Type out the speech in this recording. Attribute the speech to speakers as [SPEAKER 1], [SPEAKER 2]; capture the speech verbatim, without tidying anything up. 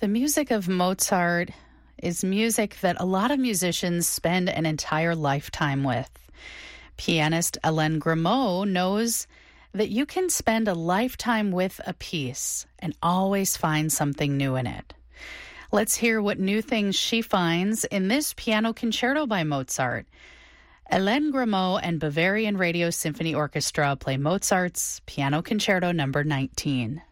[SPEAKER 1] The music of Mozart is music that a lot of musicians spend an entire lifetime with. Pianist Hélène Grimaud knows that you can spend a lifetime with a piece and always find something new in it. Let's hear what new things she finds in this piano concerto by Mozart. Hélène Grimaud and Bavarian Radio Symphony Orchestra play Mozart's Piano Concerto number nineteen.